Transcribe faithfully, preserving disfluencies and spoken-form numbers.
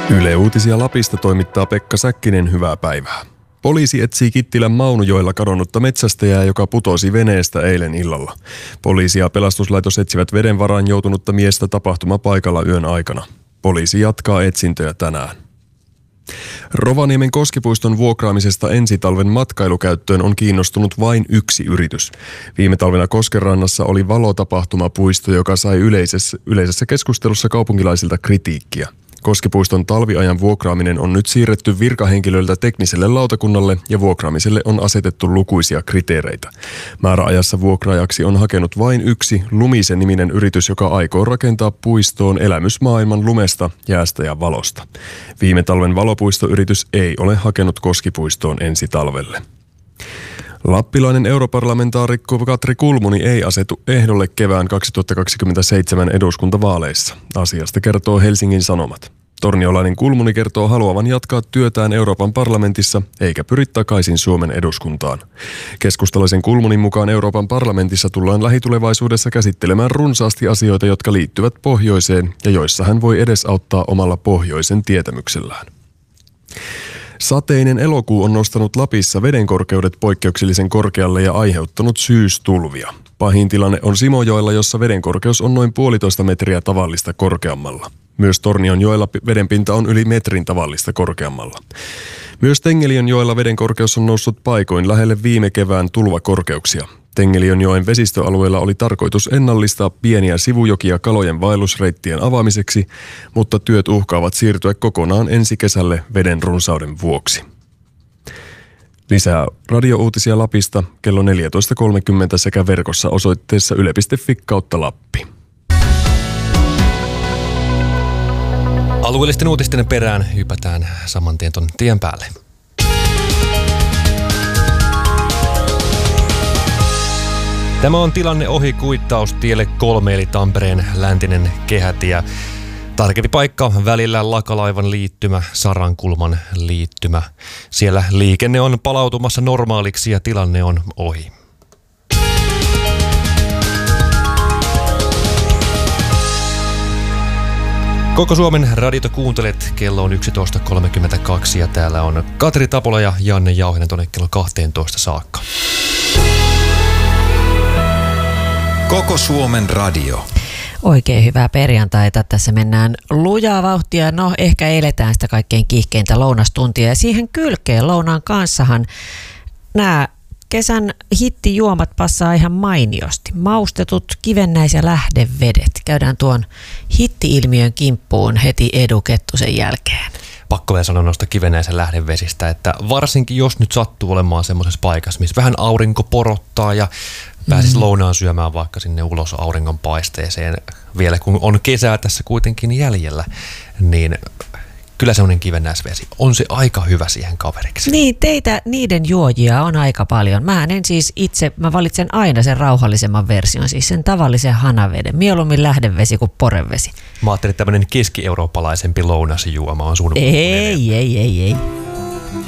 Yle Uutisia Lapista toimittaa Pekka Säkkinen, hyvää päivää. Poliisi etsii Kittilän Maunujoella kadonnutta metsästäjää, joka putosi veneestä eilen illalla. Poliisi ja pelastuslaitos etsivät veden varaan joutunutta miestä tapahtumapaikalla yön aikana. Poliisi jatkaa etsintöjä tänään. Rovaniemen Koskipuiston vuokraamisesta ensi talven matkailukäyttöön on kiinnostunut vain yksi yritys. Viime talvena Koskenrannassa oli valotapahtumapuisto, joka sai yleisessä, yleisessä keskustelussa kaupunkilaisilta kritiikkiä. Koskipuiston talviajan vuokraaminen on nyt siirretty virkahenkilöiltä tekniselle lautakunnalle ja vuokraamiselle on asetettu lukuisia kriteereitä. Määräajassa vuokraajaksi on hakenut vain yksi Lumisen niminen yritys, joka aikoo rakentaa puistoon elämysmaailman lumesta, jäästä ja valosta. Viime talven valopuistoyritys ei ole hakenut Koskipuistoon ensi talvelle. Lappilainen europarlamentaarikko Katri Kulmuni ei asetu ehdolle kevään kaksituhattakaksikymmentäseitsemän eduskuntavaaleissa. Asiasta kertoo Helsingin Sanomat. Torniolainen Kulmuni kertoo haluavan jatkaa työtään Euroopan parlamentissa eikä pyri takaisin Suomen eduskuntaan. Keskustalaisen Kulmunin mukaan Euroopan parlamentissa tullaan lähitulevaisuudessa käsittelemään runsaasti asioita, jotka liittyvät pohjoiseen ja joissa hän voi edesauttaa omalla pohjoisen tietämyksellään. Sateinen elokuu on nostanut Lapissa vedenkorkeudet poikkeuksellisen korkealle ja aiheuttanut syystulvia. Pahin tilanne on Simojoella, jossa vedenkorkeus on noin puolitoista metriä tavallista korkeammalla. Myös Tornionjoella vedenpinta on yli metrin tavallista korkeammalla. Myös Tengelionjoella vedenkorkeus on noussut paikoin lähelle viime kevään tulvakorkeuksia. Tengelionjoen vesistöalueella oli tarkoitus ennallistaa pieniä sivujokia kalojen vaellusreittien avaamiseksi, mutta työt uhkaavat siirtyä kokonaan ensi kesälle veden runsauden vuoksi. Lisää radiouutisia Lapista kello neljätoista kolmekymmentä sekä verkossa osoitteessa yle piste fi kautta Lappi. Alueellisten uutisten perään hypätään saman tien ton tien päälle. Tämä on tilanne ohi kuittaustielle kolme eli Tampereen läntinen kehätie. Tarkempi paikka välillä Lakalaivan liittymä, Sarankulman liittymä. Siellä liikenne on palautumassa normaaliksi ja tilanne on ohi. Koko Suomen radiota kuuntelet, kello on yksitoista kolmekymmentäkaksi ja täällä on Katri Tapola ja Janne Jauhinen tuonne kello kaksitoista saakka. Koko Suomen radio. Oikein hyvää perjantaita. Tässä mennään lujaa vauhtia. No ehkä eletään sitä kaikkein kiihkeintä lounastuntia. Ja siihen kylkeen lounaan kanssahan nämä kesän hittijuomat passaa ihan mainiosti. Maustetut kivennäis- ja lähdevedet. Käydään tuon hitti-ilmiön kimppuun heti Edu Kettusen jälkeen. Pakko vielä sanoa noista kivennäisen lähdevesistä, että varsinkin jos nyt sattuu olemaan semmoisessa paikassa, missä vähän aurinko porottaa ja pääsis mm. lounaan syömään vaikka sinne ulos auringon paisteeseen, vielä kun on kesää tässä kuitenkin jäljellä, niin kyllä semmoinen kivennäisvesi on se aika hyvä siihen kaveriksi. Niin, teitä niiden juojia on aika paljon. Mä en siis itse, mä valitsen aina sen rauhallisemman version, siis sen tavallisen hanaveden. Mieluummin lähdevesi kuin porevesi. Mä ajattelin, että tämmöinen keski-eurooppalaisempi lounasjuoma on sun. Ei, ei, ei, ei, ei.